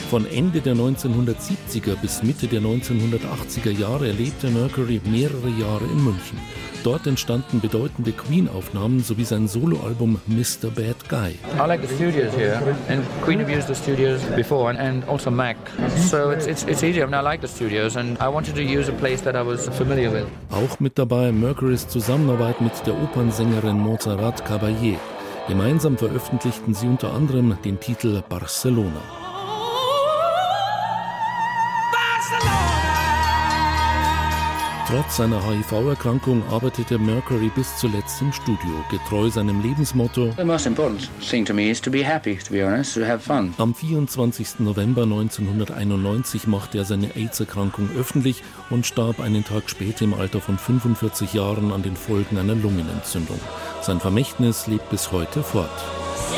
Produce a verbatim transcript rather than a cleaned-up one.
Von Ende der neunzehnhundertsiebziger bis Mitte der neunzehnhundertachtziger Jahre erlebte Mercury mehrere Jahre in München. Dort entstanden bedeutende Queen-Aufnahmen sowie sein Soloalbum Mister Bad Guy. I like the studios here, and Queen have used the studios before, and, and also Mac. So it's, it's, it's easy, I mean, I like the studios, and I wanted to use a place that I was familiar with. Auch mit dabei Mercurys Zusammenarbeit mit der Opernsängerin Montserrat Caballé. Gemeinsam veröffentlichten sie unter anderem den Titel Barcelona. Trotz seiner H I V-Erkrankung arbeitete Mercury bis zuletzt im Studio, getreu seinem Lebensmotto. The most important thing to me is to be happy, to be honest, to have fun. Am vierundzwanzigsten November neunzehnhunderteinundneunzig machte er seine AIDS-Erkrankung öffentlich und starb einen Tag später im Alter von fünfundvierzig Jahren an den Folgen einer Lungenentzündung. Sein Vermächtnis lebt bis heute fort.